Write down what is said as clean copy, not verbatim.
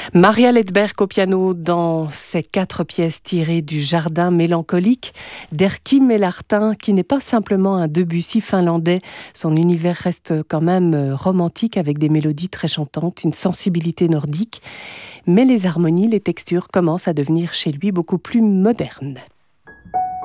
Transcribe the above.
Maria Ledberg au piano dans ces 4 pièces tirées du Jardin mélancolique d'Erkki Melartin, qui n'est pas simplement un Debussy finlandais. Son univers reste quand même romantique avec des mélodies très chantantes, une sensibilité nordique. Mais les harmonies, les textures commencent à devenir chez lui beaucoup plus modernes.